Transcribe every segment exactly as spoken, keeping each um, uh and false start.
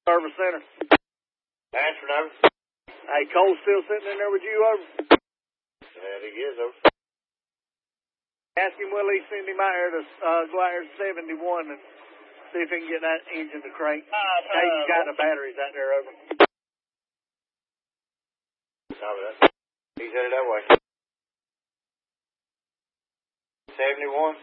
Service center. Answer over. Hey, Cole's still sitting in there with you, over? Yeah, he is over. Ask him will he send him out here to uh, go out here to seventy-one and see if he can get that engine to crank. Uh, Hey, he's got the batteries out there, over. Copy that. He's headed that way. seventy-one.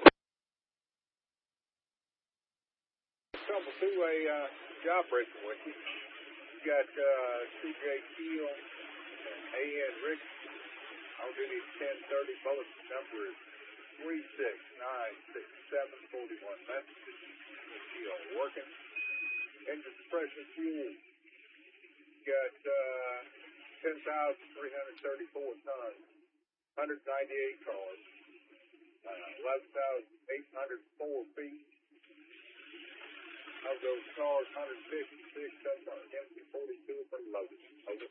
Couple two-way uh, job breaking with you. You got uh, C J Keel and A N Rick on duty ten thirty. Both number is three six nine six seven four one. Messages Keel working. Engine suppression fuel. You got uh, ten thousand three hundred thirty-four tons. one hundred ninety-eight cars. Uh, eleven thousand eight hundred four feet. Of those cars, one hundred fifty-six of them are empty, forty-two of them loaded. Over.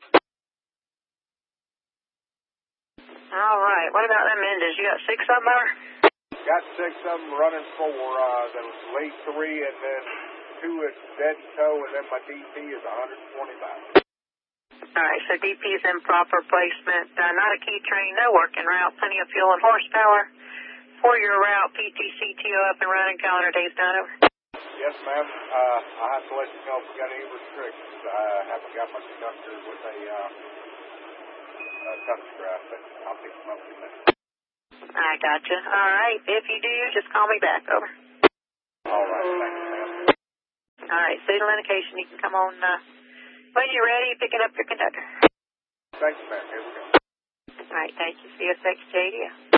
All right. What about them engines? You got six of them there? Got six of them running four. Uh, there was late three, and then two is dead in tow, and then my D P is one hundred twenty-five. All right. So D P is in proper placement. Uh, not a key train, no working route, plenty of fuel and horsepower. For your route, P T C T O up and running, calendar days done, over. Yes, ma'am. Uh, I have to let you know if we got any restrictions. I haven't got my conductor with a uh, uh, touch strap, but I'll pick them up in a minute. I gotcha. All right. If you do, just call me back, over. All right. Thank you, ma'am. All right. Signal indication. You can come on uh, when you're ready, picking up your conductor. Thank you, ma'am. Here we go. All right. Thank you. C S X J D.